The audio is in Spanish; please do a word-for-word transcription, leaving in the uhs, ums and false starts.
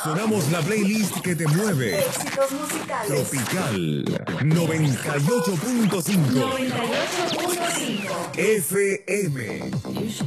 Seleccionamos la playlist que te mueve. Éxitos musicales. Tropical noventa y ocho punto cinco noventa y ocho punto cinco F M.